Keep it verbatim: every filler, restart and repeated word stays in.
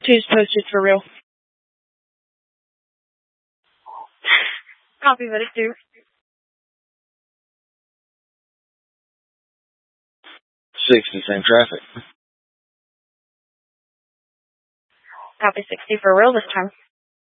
Two's posted for real. Copy that, two. sixty, same traffic. Copy sixty for real this time.